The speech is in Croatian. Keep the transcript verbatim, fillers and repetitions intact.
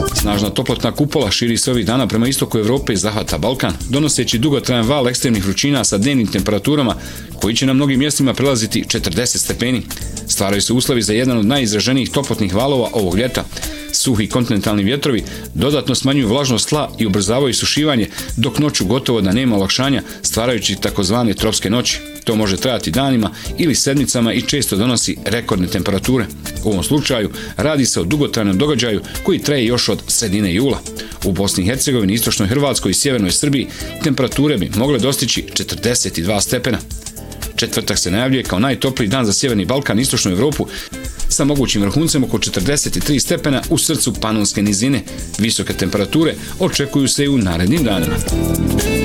Snažna toplotna kupola širi se ovih dana prema istoku Evrope i zahvata Balkan, donoseći dugotrajan val ekstremnih vrućina sa dnevnim temperaturama koji će na mnogim mjestima prelaziti četrdeset stepeni. Stvaraju se uslovi za jedan od najizraženijih toplotnih valova ovog ljeta. Suhi kontinentalni vjetrovi dodatno smanjuju vlažnost tla i ubrzavaju isušivanje, dok noću gotovo da nema olakšanja, stvarajući takozvane tropske noći. To može trajati danima ili sedmicama i često donosi rekordne temperature. U ovom slučaju radi se o dugotrajnom događaju koji traje još od sredine jula. U Bosni i Hercegovini, istočnoj Hrvatskoj i sjevernoj Srbiji temperature bi mogle dostići četrdeset dva stepena. Četvrtak se najavljuje kao najtopliji dan za sjeverni Balkan i istočnu Evropu, sa mogućim vrhuncem oko četrdeset tri stepena u srcu Panonske nizine. Visoke temperature očekuju se i u narednim danima.